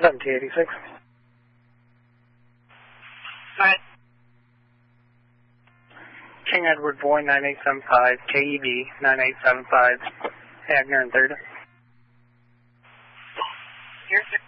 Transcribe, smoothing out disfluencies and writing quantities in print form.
1786. Right. King Edward Boy 9875, KEB 9875, Agner and 3rd. Here's the